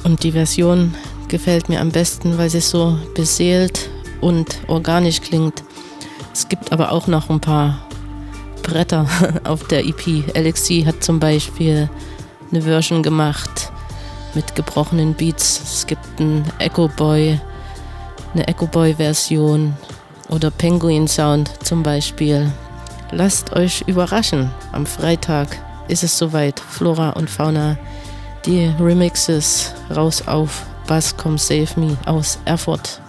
Und die Version gefällt mir am besten, weil sie so beseelt und organisch klingt. Es gibt aber auch noch ein paar Bretter auf der EP. Alexi hat zum Beispiel eine Version gemacht mit gebrochenen Beats. Es gibt eine Echo Boy-Version oder Penguin Sound zum Beispiel. Lasst euch überraschen. Am Freitag ist es soweit. Flora und Fauna, die Remixes raus auf Bass Come Save Me aus Erfurt.